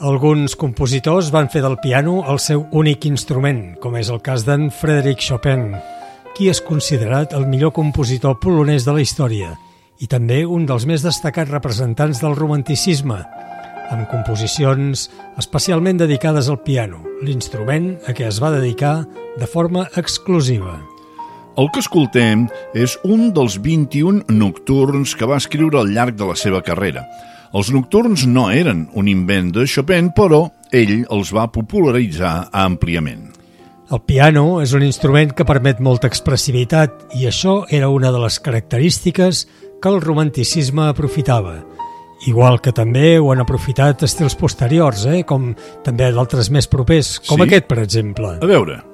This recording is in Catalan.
Alguns compositors van fer del piano el seu únic instrument, com és el cas d'en Frédéric Chopin, qui és considerat el millor compositor polonès de la història i també un dels més destacats representants del romanticisme, amb composicions especialment dedicades al piano, l'instrument a què es va dedicar de forma exclusiva. El que escoltem és un dels 21 nocturns que va escriure al llarg de la seva carrera. Els nocturns no eren un invent de Chopin, però ell els va popularitzar àmpliament. El piano és un instrument que permet molta expressivitat i això era una de les característiques que el romanticisme aprofitava. Igual que també ho han aprofitat estils posteriors, com també d'altres més propers, com Sí? aquest, per exemple. A veure...